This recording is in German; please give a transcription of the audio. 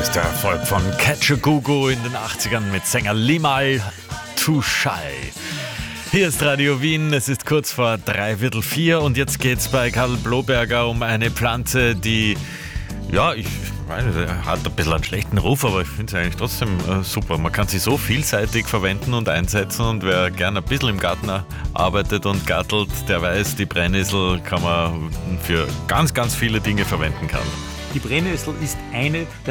Größter Erfolg von Kajagoogoo in den 80ern mit Sänger Limahl, Too Shy. Hier ist Radio Wien, es ist kurz vor 3:15 und jetzt geht's bei Karl Bloberger um eine Pflanze, die, ja, ich meine, hat ein bisschen einen schlechten Ruf, aber ich finde sie eigentlich trotzdem super. Man kann sie so vielseitig verwenden und einsetzen und wer gerne ein bisschen im Garten arbeitet und gartelt, der weiß, die Brennnessel kann man für ganz, ganz viele Dinge verwenden kann. Die Brennnessel ist eine der